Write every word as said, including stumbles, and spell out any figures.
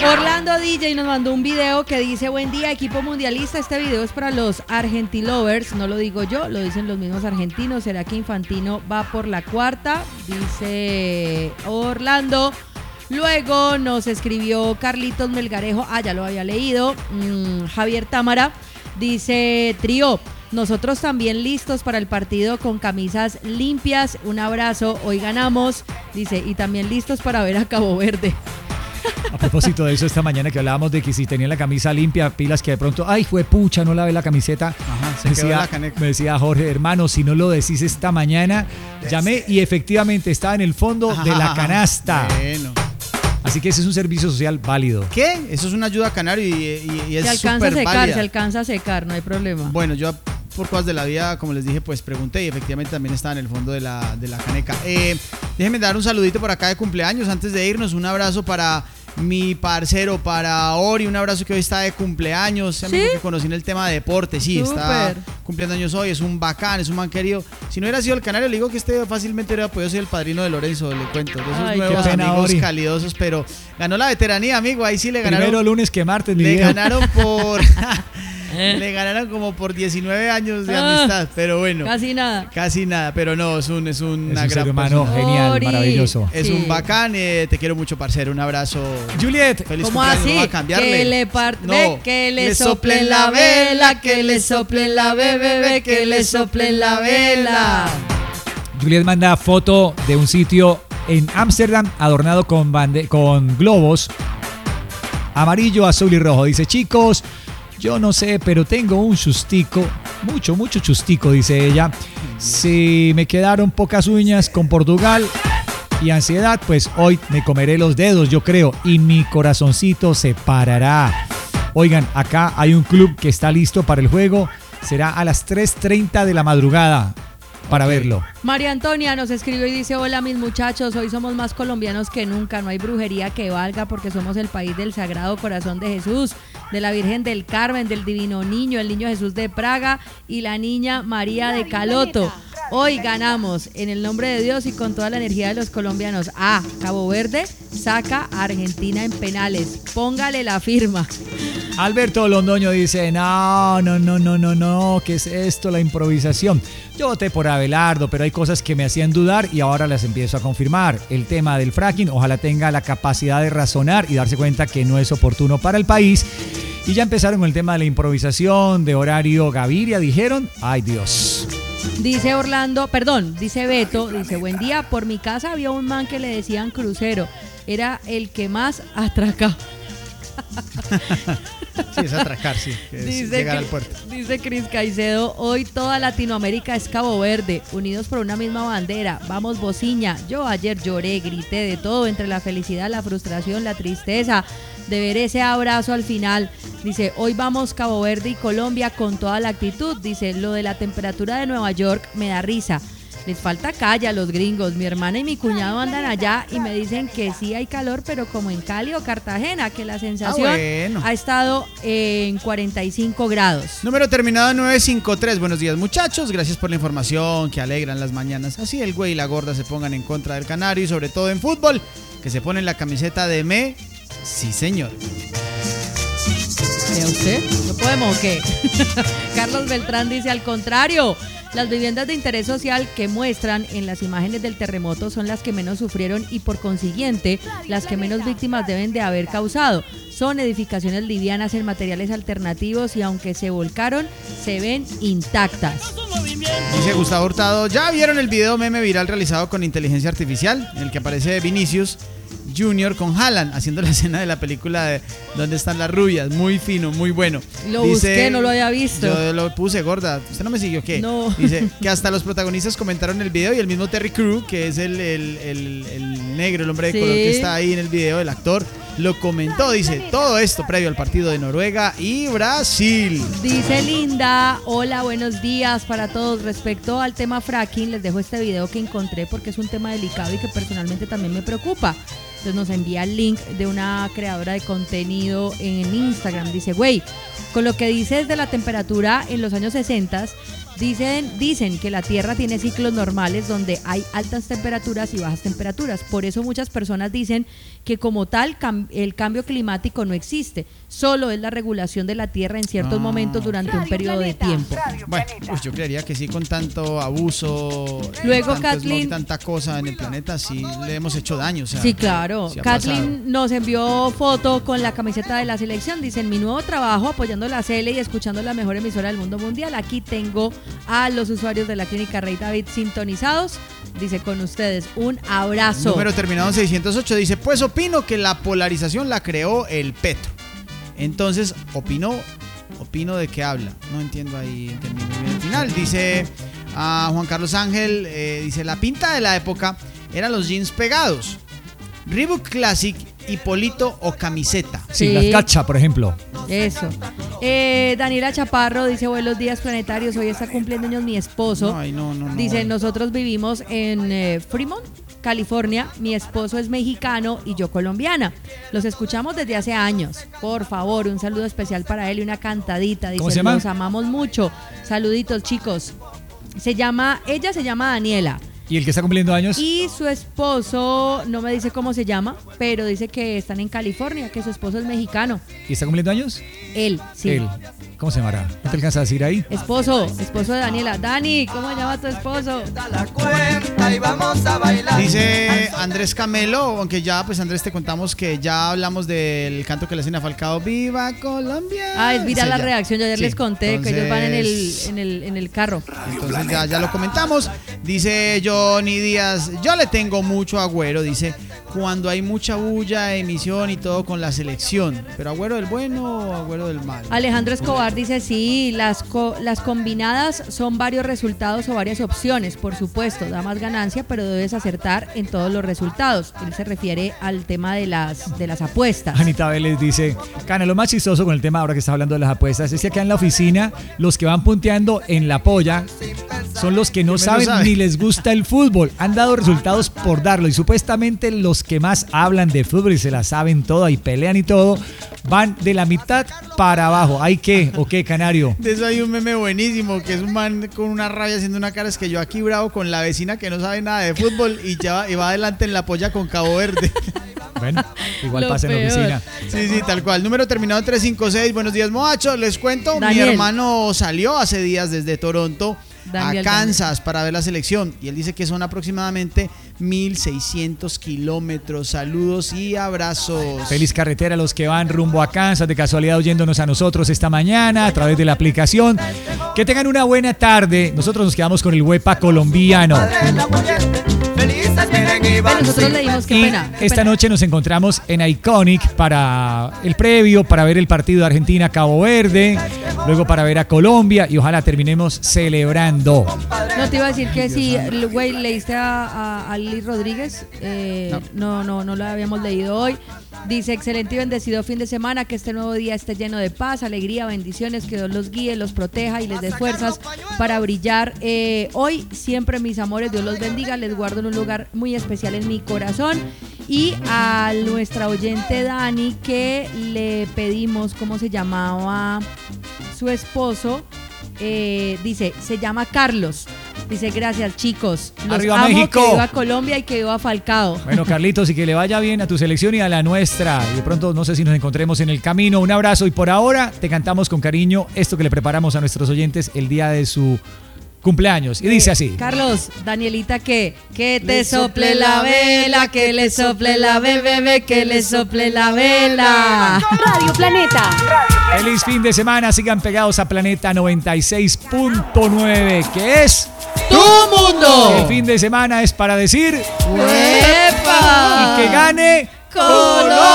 Orlando D J nos mandó un video que dice: buen día, equipo mundialista. Este video es para los Argentilovers. No lo digo yo, lo dicen los mismos argentinos. ¿Será que Infantino va por la cuarta? Dice Orlando. Luego nos escribió Carlitos Melgarejo. Ah, ya lo había leído. Mm, Javier Támara dice: trío, nosotros también listos para el partido con camisas limpias. Un abrazo, hoy ganamos. Dice, y también listos para ver a Cabo Verde. A propósito de eso, esta mañana que hablábamos de que si tenía la camisa limpia, pilas que de pronto, ay, fue pucha, no lavé la camiseta. Ajá, se me, quedó decía, la caneca. me decía Jorge, hermano, si no lo decís esta mañana, llamé y efectivamente estaba en el fondo Ajá, de la canasta. Bueno. Así que ese es un servicio social válido. ¿Qué? Eso es una ayuda a Canario y, y, y es Se alcanza a súper secar, válida. se alcanza a secar, no hay problema. Bueno, yo por cosas de la vida, como les dije, pues pregunté y efectivamente también estaba en el fondo de la, de la caneca. Eh, déjenme dar un saludito por acá de cumpleaños antes de irnos. Un abrazo para mi parcero, para Ori, un abrazo que hoy está de cumpleaños. ¿Sí? Amigo que conocí en el tema de deporte, sí, Súper. está cumpliendo años hoy, es un bacán, es un man querido. Si no hubiera sido el canario, le digo que este fácilmente hubiera podido ser el padrino de Lorenzo, le cuento. De esos Ay, nuevos qué pena, amigos Ori. calidosos, pero ganó la veteranía, amigo, ahí sí le ganaron. Primero lunes que martes, mi Le viejo. ganaron por... Le ganaron como por diecinueve años de Ah, amistad, pero bueno. Casi nada. Casi nada, pero no, es un, es una Es un gran ser humano persona. genial, Ori. maravilloso. Es Sí. un bacán, eh, te quiero mucho, parcero. Un abrazo. Juliet, Feliz ¿Cómo cumpleaños, así? vamos a cambiarle. Que le par- No, ve, que le soplen la vela, que le soplen la bebé, ve, que le soplen la vela. Juliet manda foto de un sitio en Ámsterdam adornado con, bande- con globos amarillo, azul y rojo. Dice, chicos, yo no sé, pero tengo un chustico, mucho, mucho chustico, dice ella. Si me quedaron pocas uñas con Portugal y ansiedad, pues hoy me comeré los dedos, yo creo, y mi corazoncito se parará. Oigan, acá hay un club que está listo para el juego. Será a las tres treinta de la madrugada para verlo. María Antonia nos escribió y dice: hola mis muchachos, hoy somos más colombianos que nunca, no hay brujería que valga porque somos el país del Sagrado Corazón de Jesús, de la Virgen del Carmen, del Divino Niño, el Niño Jesús de Praga y la Niña María de Caloto. Hoy ganamos en el nombre de Dios y con toda la energía de los colombianos. Ah, Cabo Verde saca a Argentina en penales, póngale la firma. Alberto Londoño dice, no, no, no, no, no, no, ¿qué es esto? La improvisación. Yo voté por Abelardo, pero hay cosas que me hacían dudar y ahora las empiezo a confirmar. El tema del fracking, ojalá tenga la capacidad de razonar y darse cuenta que no es oportuno para el país. Y ya empezaron con el tema de la improvisación, de horario Gaviria, dijeron, ay Dios. Dice Orlando, perdón, dice Beto, dice, buen día, por mi casa había un man que le decían crucero, era el que más atracaba. Sí, es atracar, sí, que es Dice, llegar Cri- al puerto. dice Cris Caicedo, hoy toda Latinoamérica es Cabo Verde, unidos por una misma bandera, vamos bociña. Yo ayer lloré, grité de todo, entre la felicidad, la frustración, la tristeza, de ver ese abrazo al final. Dice, hoy vamos Cabo Verde y Colombia con toda la actitud. Dice, lo de la temperatura de Nueva York me da risa. Les falta calle a los gringos. Mi hermana y mi cuñado andan allá y me dicen que sí hay calor, pero como en Cali o Cartagena, que la sensación Ah, bueno. ha estado en cuarenta y cinco grados. Número terminado en nueve cinco tres. Buenos días, muchachos. Gracias por la información que alegran las mañanas. Así el güey y la gorda se pongan en contra del canario y sobre todo en fútbol, que se ponen la camiseta de me. Sí, señor. ¿Vea usted? ¿No podemos o qué? Carlos Beltrán dice, al contrario, las viviendas de interés social que muestran en las imágenes del terremoto son las que menos sufrieron y por consiguiente las que menos víctimas deben de haber causado. Son edificaciones livianas en materiales alternativos y aunque se volcaron, se ven intactas. Dice Gustavo Hurtado, ¿ya vieron el video meme viral realizado con inteligencia artificial? En el que aparece Vinicius Junior con Haaland haciendo la escena de la película de ¿Dónde están las rubias? Muy fino, muy bueno. Lo Dice, busqué, no lo había visto. Yo lo puse, gorda. ¿Usted no me siguió qué? No. Dice que hasta los protagonistas comentaron el video y el mismo Terry Crew, que es el, el, el, el negro, el hombre de Sí. color que está ahí en el video, el actor, lo comentó. Dice, todo esto previo al partido de Noruega y Brasil. Dice Linda, hola, buenos días para todos. Respecto al tema fracking, les dejo este video que encontré porque es un tema delicado y que personalmente también me preocupa. Entonces nos envía el link de una creadora de contenido en Instagram. Dice, güey, con lo que dices de la temperatura en los años sesenta, Dicen, dicen que la Tierra tiene ciclos normales donde hay altas temperaturas y bajas temperaturas. Por eso muchas personas dicen que como tal cam- el cambio climático no existe. Solo es la regulación de la Tierra en ciertos Ah. momentos durante un periodo de tiempo. Bueno, pues yo creería que sí, con tanto abuso, eh, Luego, tanto smog, Kathleen- tanta cosa en el planeta, sí le hemos hecho daño. O sea, Sí, claro. sí ha pasado. Kathleen nos envió foto con la camiseta de la selección. Dice, en mi nuevo trabajo, apoyando la C L y escuchando la mejor emisora del mundo mundial, aquí tengo a los usuarios de la clínica Rey David sintonizados. Dice, con ustedes, un abrazo. Número terminado en seiscientos ocho dice, pues opino que la polarización la creó el Petro. Entonces, opinó, opino de qué habla. No entiendo ahí, entendí muy bien el final. Dice a Juan Carlos Ángel, eh, dice, la pinta de la época eran los jeans pegados, Reebok Classic, Hipólito o camiseta. Sí, Sí. las gacha, por ejemplo. Eso. Eh, Daniela Chaparro dice, buenos días planetarios, hoy está cumpliendo años mi esposo. Ay, no, no, no. Dice, nosotros vivimos en eh, Fremont, California, mi esposo es mexicano y yo colombiana. Los escuchamos desde hace años. Por favor, un saludo especial para él y una cantadita. Dice, ¿Cómo se llama? los amamos mucho. Saluditos, chicos. Se llama, ella se llama Daniela. ¿Y el que está cumpliendo años? Y su esposo, no me dice cómo se llama, pero dice que están en California, que su esposo es mexicano. ¿Y está cumpliendo años? Él, sí. Él. ¿Cómo se llamará? ¿No te alcanzas a decir ahí? Esposo, esposo de Daniela. Dani, ¿cómo se llama tu esposo? Dice Andrés Camelo, aunque ya, pues Andrés, te contamos que ya hablamos del canto que le hacen a Falcao, ¡Viva Colombia! Ah, es mira Ese la ya. reacción, yo ayer Sí, les conté que ellos van en el, entonces- en el, en el carro. Entonces ya, ya lo comentamos. Dice Johnny Díaz, yo le tengo mucho a Agüero, dice, cuando hay mucha bulla, emisión y todo con la selección. Pero Agüero del bueno o Agüero del malo. Alejandro Escobar dice, sí, las, co- las combinadas son varios resultados o varias opciones, por supuesto, da más ganancia, pero debes acertar en todos los resultados. Él se refiere al tema de las, de las apuestas. Anita Vélez dice, Cana, lo más chistoso con el tema ahora que está hablando de las apuestas es que acá en la oficina los que van punteando en la polla son los que no menos saben sabe. ni les gusta el fútbol. Han dado resultados por darlo y supuestamente los que más hablan de fútbol y se la saben toda y pelean y todo van de la mitad para abajo. ¿Hay qué? ¿O qué, Canario? De eso hay un meme buenísimo, que es un man con una rabia haciendo una cara, es que yo aquí bravo con la vecina que no sabe nada de fútbol y ya va, y va adelante en la polla con Cabo Verde. Bueno, igual Lo pasa en la peor. oficina. Sí, sí, tal cual. Número terminado en trescientos cincuenta y seis. Buenos días, Moacho. Les cuento, Daniel. mi hermano salió hace días desde Toronto Daniel, a Kansas para ver la selección y él dice que son aproximadamente mil seiscientos kilómetros. Saludos y abrazos. Feliz carretera a los que van rumbo a Kansas, de casualidad oyéndonos a nosotros esta mañana a través de la aplicación. Que tengan una buena tarde. Nosotros nos quedamos con el Huepa colombiano. Pero nosotros le dimos, qué Y pena. qué esta pena. noche nos encontramos en Iconic para el previo, para ver el partido de Argentina-Cabo Verde, luego para ver a Colombia y ojalá terminemos celebrando. No te iba a decir que si, güey, leíste a, a, a Lili Rodríguez. Eh, no. no, no, lo habíamos leído hoy. Dice, excelente y bendecido fin de semana, que este nuevo día esté lleno de paz, alegría, bendiciones, que Dios los guíe, los proteja y les dé fuerzas para brillar. Eh, hoy, siempre mis amores, Dios los bendiga, les guardo en un lugar muy especial en mi corazón. Y a nuestra oyente Dani, que le pedimos cómo se llamaba su esposo, eh, dice, se llama Carlos. Dice, gracias chicos, los ¡Arriba amo, México! que viva Colombia y que viva Falcao. Bueno, Carlitos, y que le vaya bien a tu selección y a la nuestra. Y de pronto no sé si nos encontremos en el camino. Un abrazo y por ahora te cantamos con cariño esto que le preparamos a nuestros oyentes el día de su cumpleaños. Y dice así. Carlos, Danielita, que que te sople la vela, que le sople la bebé, que le sople la vela. Radio Planeta. Feliz fin de semana. Sigan pegados a Planeta noventa y seis punto nueve, que es ¡Tu mundo! el fin de semana es para decir ¡Uepa! y que gane ¡Colombia!